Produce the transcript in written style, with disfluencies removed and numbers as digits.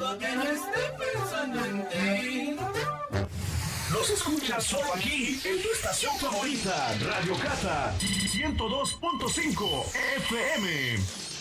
dudo que no esté pensando en ti. Los escuchas solo aquí, en tu estación favorita, Radio Cata 102.5 FM.